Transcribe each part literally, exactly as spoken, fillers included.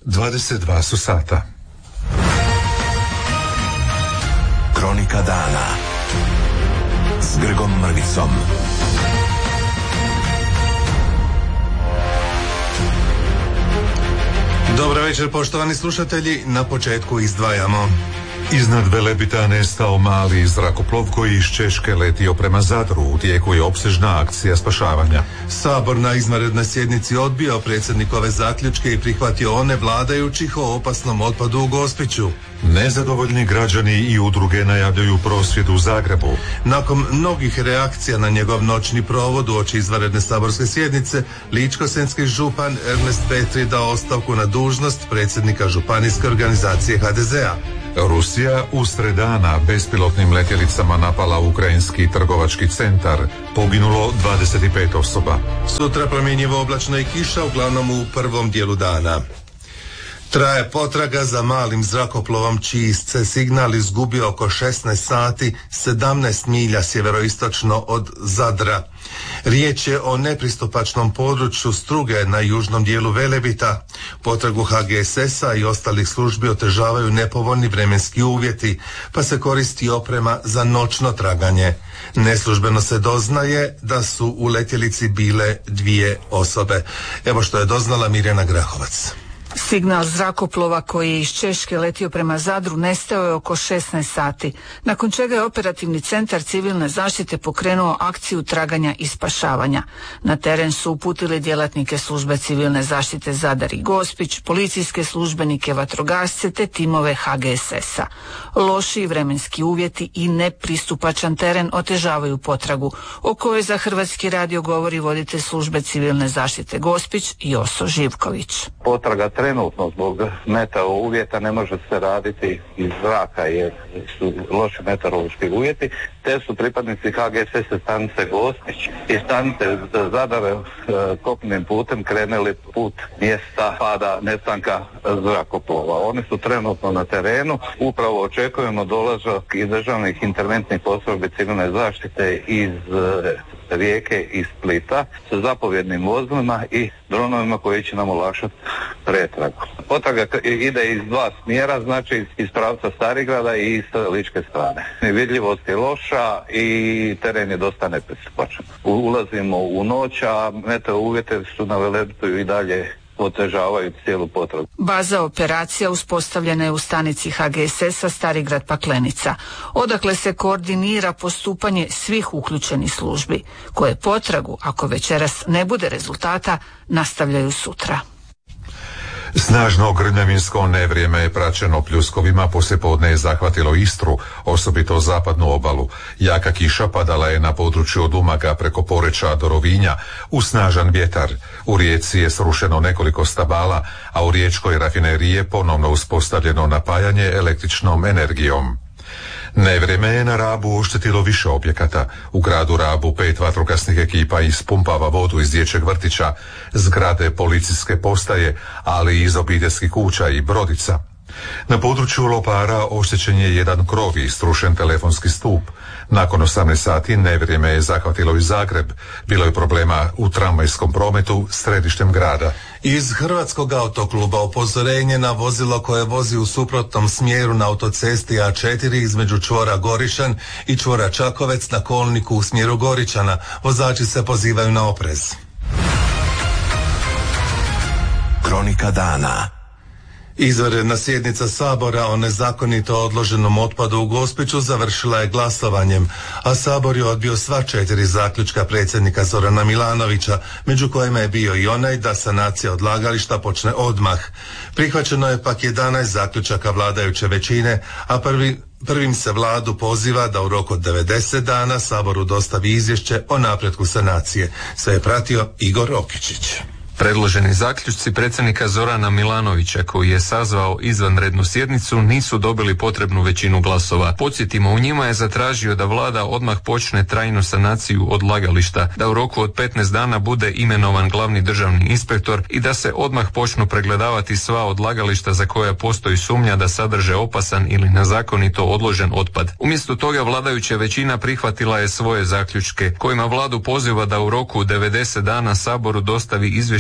dvadeset dva su sata. Kronika dana s Grgom Mrvicom. Dobro večer, poštovani slušatelji, na početku izdvajamo. Iznad Velebita nestao mali zrakoplov koji iz Češke letio prema Zadru. U tijeku je opsežna akcija spašavanja. Sabor na izvanrednoj sjednici odbio predsjednikove zaključke i prihvatio one vladajućih o opasnom otpadu u Gospiću. Nezadovoljni građani i udruge najavljaju prosvjed u Zagrebu. Nakon mnogih reakcija na njegov noćni provod uoči izvanredne saborske sjednice, ličko-senjski župan Ernest Petri dao ostavku na dužnost predsjednika županijske organizacije ha de zea. Rusija usred dana bespilotnim letjelicama napala ukrajinski trgovački centar. Poginulo dvadeset pet osoba. Sutra promjenjivo oblačno i kiša, uglavnom u prvom dijelu dana. Traje potraga za malim zrakoplovom čiji se signal izgubio oko šesnaest sati, sedamnaest milja sjeveroistočno od Zadra. Riječ je o nepristupačnom području Struge na južnom dijelu Velebita. Potragu ha ge es esa i ostalih službi otežavaju nepovoljni vremenski uvjeti, pa se koristi oprema za noćno traganje. Neslužbeno se doznaje da su u letjelici bile dvije osobe. Evo što je doznala Mirjana Grahovac. Signal zrakoplova koji je iz Češke letio prema Zadru nestao je oko šesnaest sati, nakon čega je operativni centar civilne zaštite pokrenuo akciju traganja i spašavanja. Na teren su uputili djelatnike službe civilne zaštite Zadar i Gospić, policijske službenike, vatrogasce te timove ha ge es esa. Loši vremenski uvjeti i nepristupačan teren otežavaju potragu, o kojoj za Hrvatski radio govori voditelj službe civilne zaštite Gospić Joso Živković. Potraga trenutno zbog meteo uvjeta ne može se raditi iz zraka jer su loši meteorološki uvjeti, te su pripadnici ha ge es esa stanice Gospić i stanice Zadar kopnenim putem krenuli put mjesta pada nestanka zrakoplova. Oni su trenutno na terenu, upravo očekujemo dolazak i državnih interventnih postrojbi civilne zaštite iz Rijeke i Splita sa zapovjednim vozilima i dronovima koji će nam olakšati pretragu. Potraga ide iz dva smjera, znači iz pravca Starigrada i iz ličke strane. Vidljivost je loša i teren je dosta nepristupačan. Ulazimo u noć, a meteo uvjete su na Velebitu i dalje otežavaju cijelu potragu. Baza operacija uspostavljena je u stanici ha ge es esa Starigrad Paklenica, odakle se koordinira postupanje svih uključenih službi, koje potragu, ako večeras ne bude rezultata, nastavljaju sutra. Snažno grmljavinsko nevrijeme je praćeno pljuskovima, poslijepodne je zahvatilo Istru, osobito zapadnu obalu. Jaka kiša padala je na području od Umaga preko Poreča do Rovinja uz snažan vjetar. U Rijeci je srušeno nekoliko stabala, a u riječkoj rafineriji je ponovno uspostavljeno napajanje električnom energijom. Nevrijeme je na Rabu oštetilo više objekata. U gradu Rabu pet vatrogasnih ekipa ispumpava vodu iz dječjeg vrtića, zgrade policijske postaje, ali i iz obiteljskih kuća i brodica. Na području Lopara oštećen je jedan krov i srušen telefonski stup. Nakon osamnaest sati nevrijeme je zahvatilo i Zagreb. Bilo je problema u tramvajskom prometu središtem grada. Iz Hrvatskog autokluba upozorenje na vozilo koje vozi u suprotnom smjeru na autocesti a četiri između čvora Goričan i čvora Čakovec na kolniku u smjeru Goričana. Vozači se pozivaju na oprez. Kronika dana. Izvanredna sjednica Sabora o nezakonito odloženom otpadu u Gospiću završila je glasovanjem, a Sabor je odbio sva četiri zaključka predsjednika Zorana Milanovića, među kojima je bio i onaj da sanacija odlagališta počne odmah. Prihvaćeno je pak jedanaest zaključaka vladajuće većine, a prvi Prvim se vladu poziva da u roku od devedeset dana Saboru dostavi izvješće o napretku sanacije. Sve je pratio Igor Okičić. Predloženi zaključci predsjednika Zorana Milanovića, koji je sazvao izvanrednu sjednicu, nisu dobili potrebnu većinu glasova. Podsjetimo, u njima je zatražio da vlada odmah počne trajnu sanaciju odlagališta, da u roku od petnaest dana bude imenovan glavni državni inspektor i da se odmah počnu pregledavati sva odlagališta za koja postoji sumnja da sadrže opasan ili nezakonito odložen otpad. Umjesto toga vladajuća većina prihvatila je svoje zaključke, kojima vladu poziva da u roku devedeset dana Saboru dostavi izvješće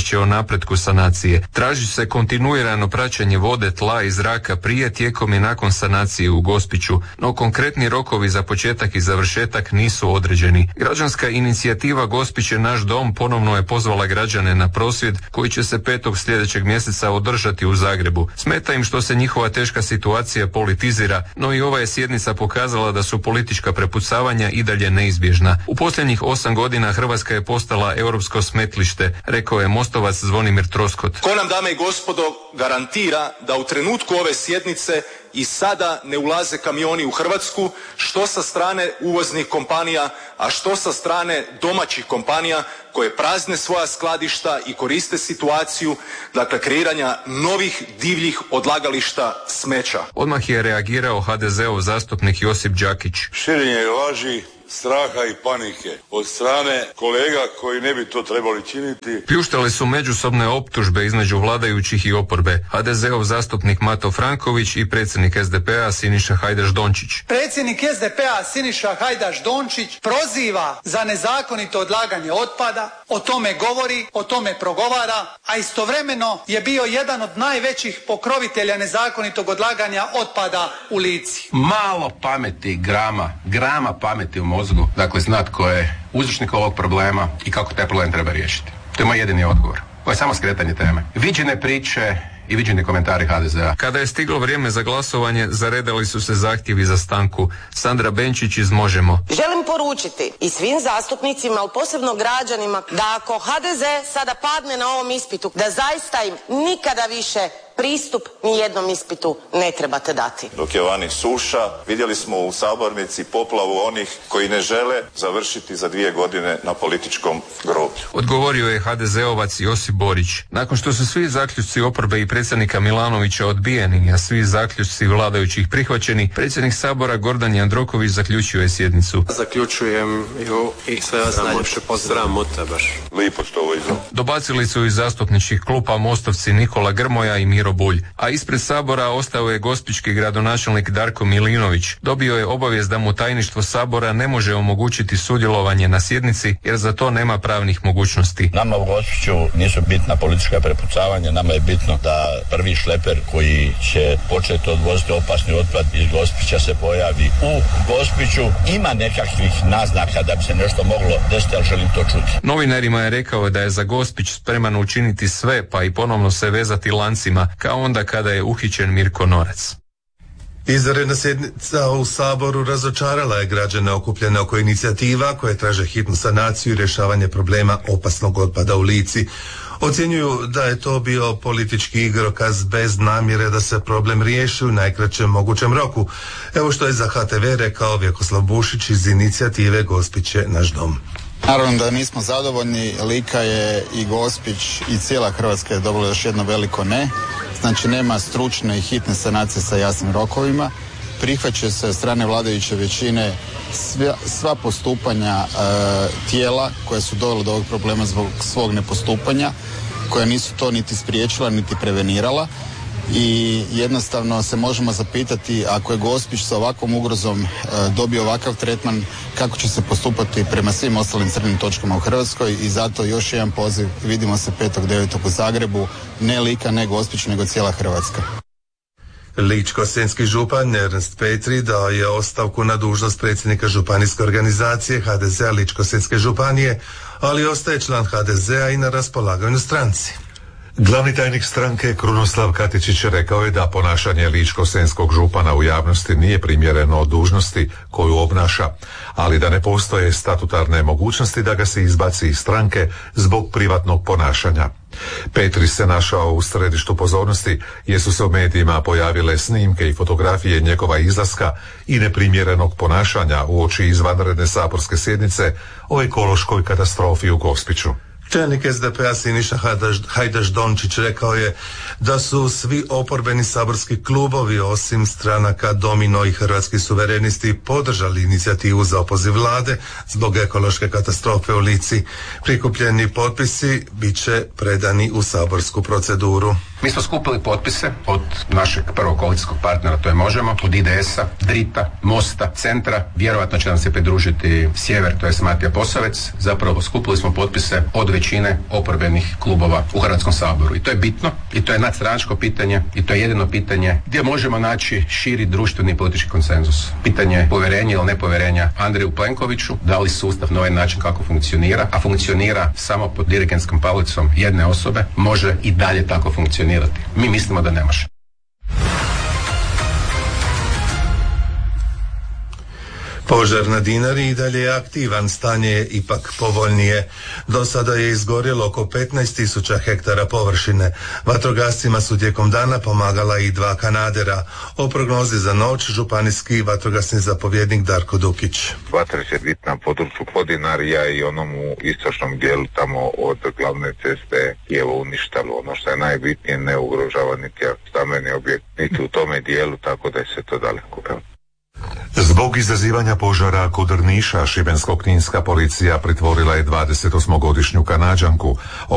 izvješće o napretku sanacije. Traži se kontinuirano praćenje vode, tla i zraka prije, tijekom i nakon sanacije u Gospiću, no konkretni rokovi za početak i završetak nisu određeni. Građanska inicijativa Gospić je naš dom ponovno je pozvala građane na prosvjed koji će se petog sljedećeg mjeseca održati u Zagrebu. Smeta im što se njihova teška situacija politizira, no i ova je sjednica pokazala da su politička prepucavanja i dalje neizbježna. U posljednjih osam godina Hrvatska je postala europsko smetlište, rekao je Mostovac Zvonimir Troskot. Ko nam, dame i gospodo, garantira da u trenutku ove sjednice i sada ne ulaze kamioni u Hrvatsku, što sa strane uvoznih kompanija, a što sa strane domaćih kompanija koje prazne svoja skladišta i koriste situaciju, dakle, kreiranja novih divljih odlagališta smeća. Odmah je reagirao ha de zeov zastupnik Josip Đakić. Širenje laži, straha i panike od strane kolega koji ne bi to trebali činiti. Pljuštale su međusobne optužbe između vladajućih i oporbe. ha de zeov zastupnik Mato Franković i predsjednik es de pe a Siniša Hajdaš Dončić. Predsjednik es de pe a Siniša Hajdaš Dončić proziva za nezakonito odlaganje otpada, o tome govori, o tome progovara, a istovremeno je bio jedan od najvećih pokrovitelja nezakonitog odlaganja otpada u Lici. Malo pameti, grama, grama pameti u mozgu, dakle znat ko je uzročnik ovog problema i kako taj problem treba riješiti. To je moj jedini odgovor. Ovo je samo skretanje teme. Viđene priče i viđeni komentari ha de ze a. Kada je stiglo vrijeme za glasovanje, zaredali su se zahtjevi za stanku. Sandra Benčić iz Možemo. Želim poručiti i svim zastupnicima, ali posebno građanima, da ako ha de ze sada padne na ovom ispitu, da zaista im nikada više pristup ni jednom ispitu ne trebate dati. Dok je vani suša, vidjeli smo u sabornici poplavu onih koji ne žele završiti za dvije godine na političkom groblju. Odgovorio je ha de zeovac Josip Borić. Nakon što su svi zaključci oporbe i predsjednika Milanovića odbijeni, a svi zaključci vladajućih prihvaćeni, predsjednik Sabora Gordan Jandroković zaključio je sjednicu. Zaključujem ju i sve vas najljepše pozdravljam. Sramota baš. Lipo što ovo izgleda. Dobacili su iz zastupničkih klupa Mostovci Nikola Grmoja i Miro Bulj, a ispred Sabora ostao je gospićki gradonačelnik Darko Milinović. Dobio je obavijest da mu tajništvo Sabora ne može omogućiti sudjelovanje na sjednici jer za to nema pravnih mogućnosti. Nama u Gospiću nisu bitna politička prepucavanja, nama je bitno da prvi šleper koji će početi odvoziti opasni otpad iz Gospića se pojavi u Gospiću. Ima nekakvih naznaka da bi se nešto moglo desiti, ali želim to čuti. Novinarima je rekao da je za Gospić spreman učiniti sve, pa i ponovno se vezati lancima, kao onda kada je uhićen Mirko Norac. Izvanredna sjednica u Saboru razočarala je građane okupljene oko inicijativa koje traže hitnu sanaciju i rješavanje problema opasnog otpada u Lici. Ocjenjuju da je to bio politički igrokaz bez namjere da se problem riješi u najkraćem mogućem roku. Evo što je za ha te ve rekao Vjekoslav Bušić iz inicijative Gospić je naš dom. Naravno da nismo zadovoljni, Lika je i Gospić i cijela Hrvatska je dobila još jedno veliko ne. Znači nema stručne i hitne sanacije sa jasnim rokovima. Prihvaća se od strane vladajuće većine sva, sva postupanja e, tijela koje su dovele do ovog problema zbog svog nepostupanja, koja nisu to niti spriječila niti prevenirala. I jednostavno se možemo zapitati, ako je Gospić sa ovakvom ugrozom e, dobio ovakav tretman, kako će se postupati prema svim ostalim crnim točkama u Hrvatskoj. I zato još jedan poziv, vidimo se petog devetog u Zagrebu, ne Lika, ne Gospić, nego cijela Hrvatska. Ličko-senjski župan Ernst Petri dao je ostavku na dužnost predsjednika županijske organizacije ha de ze a Ličko-senjske županije, ali ostaje član ha de ze a i na raspolaganju stranci. Glavni tajnik stranke Krunoslav Katičić rekao je da ponašanje ličko-senjskog župana u javnosti nije primjereno od dužnosti koju obnaša, ali da ne postoje statutarne mogućnosti da ga se izbaci iz stranke zbog privatnog ponašanja. Petri se našao u središtu pozornosti jer su se u medijima pojavile snimke i fotografije njegova izlaska i neprimjerenog ponašanja uoči izvanredne saborske sjednice o ekološkoj katastrofi u Gospiću. Čelnik es de pe a Siniša Hajdaš Dončić rekao je da su svi oporbeni saborski klubovi osim stranaka Domino i Hrvatski suverenisti podržali inicijativu za opoziv vlade zbog ekološke katastrofe u Lici. Prikupljeni potpisi bit će predani u saborsku proceduru. Mi smo skupili potpise od našeg prvog koalicijskog partnera, to je Možemo, od i de es a, Drita, Mosta, Centra, vjerojatno će nam se pridružiti Sjever, to je Matija Posavec. Zapravo skupili smo potpise od većine oporbenih klubova u Hrvatskom saboru. I to je bitno, i to je nadstranačko pitanje, i to je jedino pitanje gdje možemo naći širi društveni i politički konsenzus. Pitanje povjerenja ili nepovjerenja Andreju Plenkoviću, da li sustav na ovaj način kako funkcionira, a funkcionira samo pod dirigentskom palicom jedne osobe, može i dalje tako funkcionirati. Mi mislimo da ne može. Požar na Dinari i dalje je aktivan, stanje je ipak povoljnije. Do sada je izgorjelo oko petnaest tisuća hektara površine. Vatrogascima su tijekom dana pomagala i dva kanadera. O prognozi za noć županijski vatrogasni zapovjednik Darko Dukić. Vatra će biti na području Podinarija i onom u istočnom dijelu tamo od glavne ceste je uništalo. Ono što je najbitnije, ne ugrožava niti stambeni objekt, niti u tome dijelu, tako da je se to daleko. Zbog izazivanja požara kod Drniša, šibensko-kninska policija pritvorila je dvadesetosmogodišnju Kanađanku.